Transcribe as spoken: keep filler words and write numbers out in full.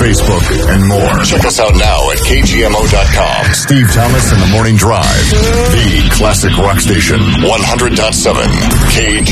Facebook, and more. Check us out now at K G M O dot com. Steve Thomas and the Morning Drive, the classic rock station. one hundred point seven K G M O.